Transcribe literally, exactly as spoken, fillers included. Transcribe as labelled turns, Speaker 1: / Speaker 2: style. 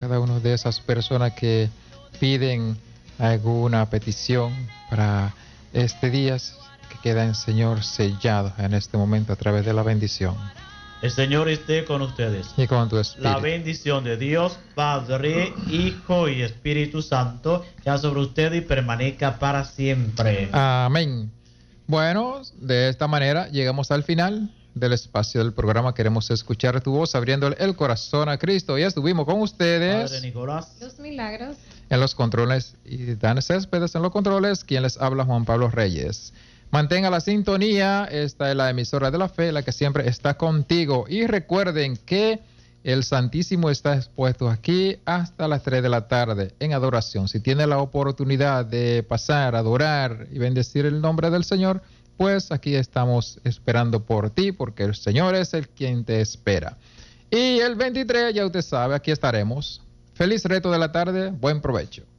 Speaker 1: cada una de esas personas que piden alguna petición para este día, que quedan, Señor, sellados en este momento a través de la bendición.
Speaker 2: El Señor esté con ustedes.
Speaker 1: Y con tu espíritu.
Speaker 2: La bendición de Dios, Padre, Hijo y Espíritu Santo, ya sobre usted y permanezca para siempre.
Speaker 1: Amén. Bueno, de esta manera llegamos al final del espacio del programa. Queremos escuchar tu voz, abriendo el corazón a Cristo. Y estuvimos con ustedes.
Speaker 2: Padre Nicolás.
Speaker 3: Los milagros.
Speaker 1: En los controles, y Dan Céspedes en los controles, quien les habla, Juan Pablo Reyes. Mantenga la sintonía, esta es la emisora de la fe, la que siempre está contigo. Y recuerden que el Santísimo está expuesto aquí hasta las tres de la tarde en adoración. Si tiene la oportunidad de pasar, adorar y bendecir el nombre del Señor, pues aquí estamos esperando por ti, porque el Señor es el quien te espera. Y el veintitrés, ya usted sabe, aquí estaremos. Feliz resto de la tarde, buen provecho.